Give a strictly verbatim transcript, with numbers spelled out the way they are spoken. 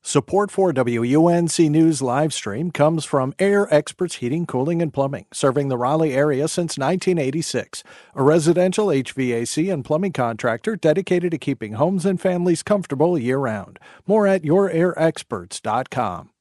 Support for W U N C News live stream comes from Air Experts Heating, Cooling, and Plumbing, serving the Raleigh area since nineteen eighty-six. A residential H V A C and plumbing contractor dedicated to keeping homes and families comfortable year-round. More at your air experts dot com.